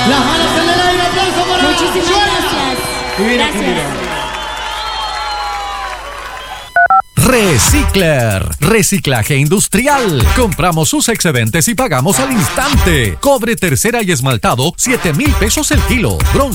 Las manos en el aire, aplauso para Muchísimas gracias. Gracias. Recicler, reciclaje industrial. Compramos sus excedentes y pagamos al instante. Cobre tercera y esmaltado, 7,000 pesos el kilo. Bronce